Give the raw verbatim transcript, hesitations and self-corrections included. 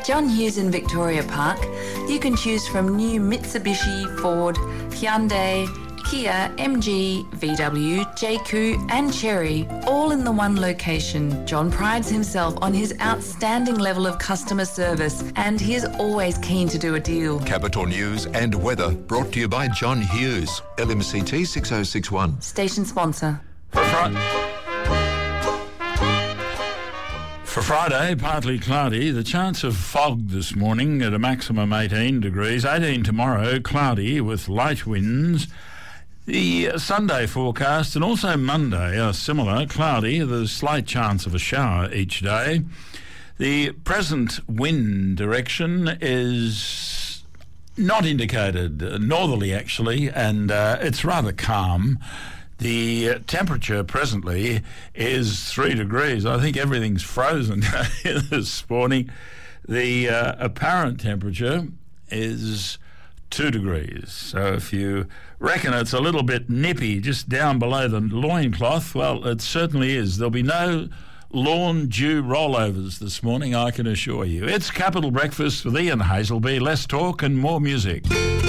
John Hughes in Victoria Park. You can choose from new Mitsubishi, Ford, Hyundai, Kia, M G, V W, J Q and Chery, all in the one location. John prides himself on his outstanding level of customer service and he is always keen to do a deal. Capital News and weather brought to you by John Hughes, L M C T six oh six one. Station sponsor. For, Fri- For Friday, partly cloudy, the chance of fog this morning at a maximum eighteen degrees, eighteen tomorrow, cloudy with light winds. The Sunday forecast and also Monday are similar, cloudy, there's slight chance of a shower each day. The present wind direction is not indicated, northerly actually, and uh, it's rather calm. The temperature presently is three degrees. I think everything's frozen this morning. The uh, apparent temperature is two degrees. So if you reckon it's a little bit nippy just down below the loincloth, well, it certainly is. There'll be no lawn dew rollovers this morning, I can assure you. It's Capital Breakfast with Ian Hazelby. Less talk and more music.